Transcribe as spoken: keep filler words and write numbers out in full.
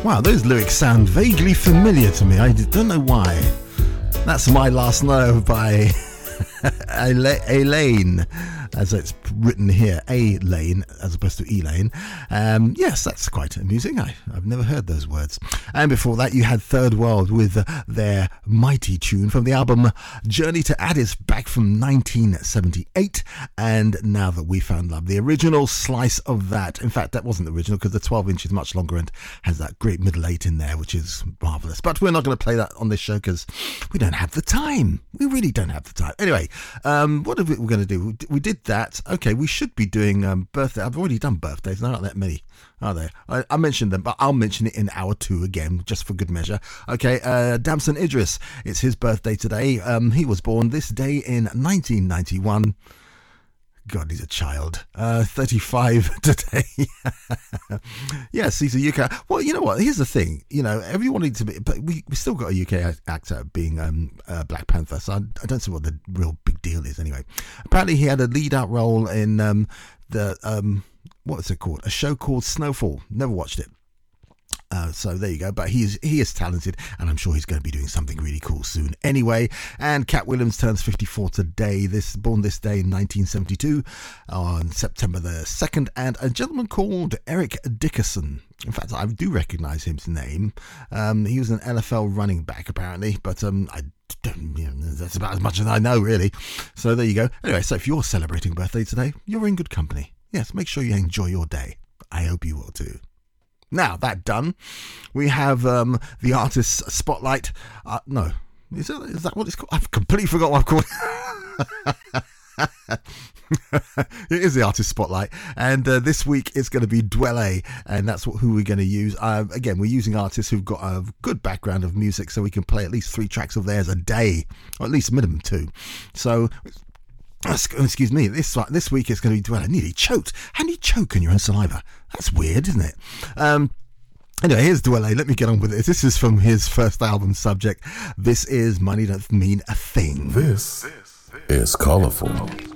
Wow, those lyrics sound vaguely familiar to me. I don't know why. That's My Last Nerve by Elaine, as it's written here, A-Lane as opposed to Elaine. Um, yes, that's quite amusing. I, I've never heard those words. And before that, you had Third World with uh, their mighty tune from the album Journey to Addis, back from nineteen seventy-eight. And Now That We Found Love, the original slice of that. In fact, that wasn't the original because the twelve inch is much longer and has that great middle eight in there, which is marvellous. But we're not going to play that on this show because we don't have the time. We really don't have the time. Anyway, um, what are we going to do? We did that. Okay, we should be doing um, birthday. I've already done birthdays. There aren't that many, are there? I, I mentioned them, but I'll mention it in hour two again, just for good measure. Okay, uh, Damson Idris. It's his birthday today. Um, he was born this day in nineteen ninety-one. God, he's a child. Uh, thirty-five today. Yes, he's a U K. Well, you know what? Here's the thing. You know, everyone needs to be, but we we still got a U K actor being um, uh, Black Panther. So I, I don't see what the real big deal is. Anyway, apparently he had a lead out role in um, the um, what is it called? A show called Snowfall. Never watched it. Uh, so there you go. But he's he is talented, and I'm sure he's going to be doing something really cool soon. Anyway, and Cat Williams turns fifty-four today. This born this day in nineteen seventy-two on September the second, and a gentleman called Eric Dickerson. In fact, I do recognise his name. Um, he was an N F L running back apparently, but um, I don't. You know, that's about as much as I know really. So there you go. Anyway, so if you're celebrating a birthday today, you're in good company. Yes, make sure you enjoy your day. I hope you will too. Now, that done, we have um, the Artist Spotlight. Uh, no, is that, is that what it's called? I've completely forgot what I've called it. It is the Artist Spotlight. And uh, this week it's going to be Dwele, and that's what, who we're going to use. Uh, again, we're using artists who've got a good background of music, so we can play at least three tracks of theirs a day, or at least minimum two. So... Excuse me, this this week it's going to be Dwele. I nearly choked. How do you choke on your own saliva? That's weird, isn't it? Um, anyway, here's Dwele. Let me get on with it. This is from his first album, Subject. This is Money Don't Mean a Thing. This is Colourful.